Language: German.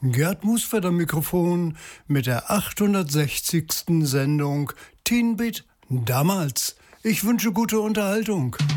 Gerd Musfeld am Mikrofon mit der 860. Sendung Teen Beat damals. Ich wünsche gute Unterhaltung.